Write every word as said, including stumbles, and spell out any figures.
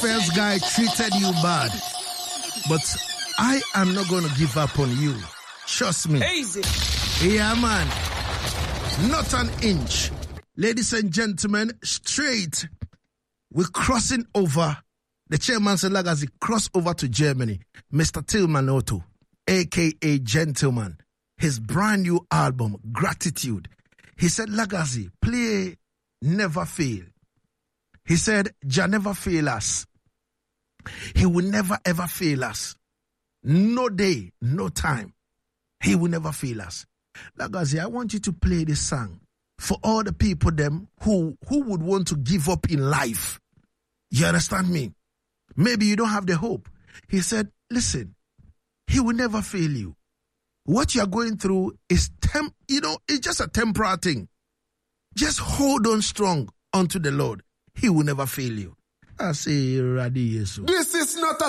first guy treated you bad, but I am not going to give up on you. Trust me. Easy. Yeah, man. Not an inch. Ladies and gentlemen, straight, we're crossing over. The chairman said, Lagazi, cross over to Germany. Mister Tillman Otto, a k a. Gentleman, his brand new album, Gratitude. He said, Lagazi, play Never Fail. He said, Jah never fail us. He will never ever fail us. No day, no time. He will never fail us. Lagazi, I want you to play this song for all the people them who, who would want to give up in life. You understand me? Maybe you don't have the hope. He said, listen, he will never fail you. What you are going through is, temp, you know, it's just a temporary thing. Just hold on strong unto the Lord. He will never fail you. I say, Radi Yesu. This is not a